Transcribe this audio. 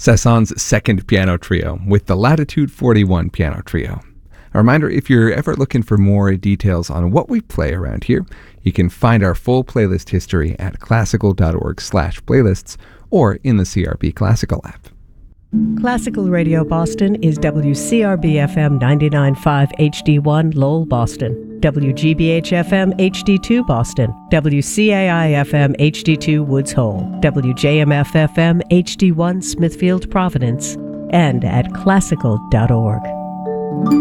Sasson's second piano trio with the Latitude 41 piano trio. A reminder, if you're ever looking for more details on what we play around here, you can find our full playlist history at classical.org/playlists or in the CRB Classical app. Classical Radio Boston is WCRB-FM 99.5 HD1 Lowell, Boston, WGBH-FM HD2 Boston, WCAI-FM HD2 Woods Hole, WJMF-FM HD1 Smithfield, Providence, and at classical.org.